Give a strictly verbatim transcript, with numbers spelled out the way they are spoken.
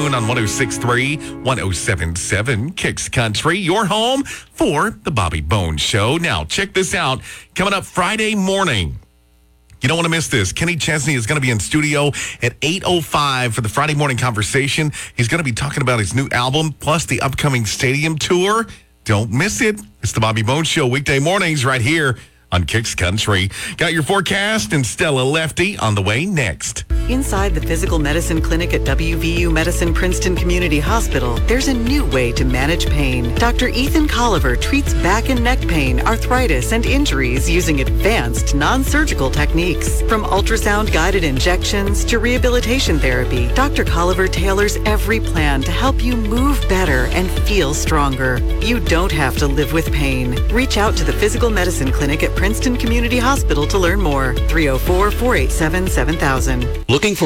noon on one oh six point three, one oh seven point seven Kicks Country, your home for the Bobby Bones Show. Now, check this out. Coming up Friday morning. You don't want to miss this. Kenny Chesney is going to be in studio at eight oh five for the Friday morning conversation. He's going to be talking about his new album, plus the upcoming stadium tour. Don't miss it. It's the Bobby Bones Show, weekday mornings right here on Kicks Country. Got your forecast and Stella Lefty on the way next. Inside the physical medicine clinic at W V U Medicine Princeton Community Hospital, there's a new way to manage pain. Doctor Ethan Colliver treats back and neck pain, arthritis, and injuries using advanced non-surgical techniques. From ultrasound-guided injections to rehabilitation therapy, Doctor Colliver tailors every plan to help you move better and feel stronger. You don't have to live with pain. Reach out to the physical medicine clinic at Princeton Community Hospital to learn more. three oh four, four eight seven, seven thousand. Looking for